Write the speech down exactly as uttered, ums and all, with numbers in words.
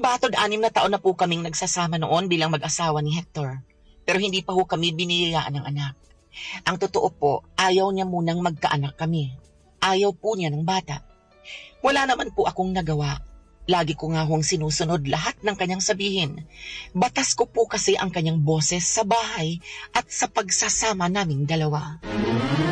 Batod anim na taon na po kaming nagsasama noon bilang mag-asawa ni Hector. Pero hindi pa ho kami biniyayaan ng anak. Ang totoo po, ayaw niya munang magkaanak kami. Ayaw po niya ng bata. Wala naman po akong nagawa. Lagi ko nga hong sinusunod lahat ng kanyang sabihin. Batas ko po kasi ang kanyang boses sa bahay at sa pagsasama naming dalawa.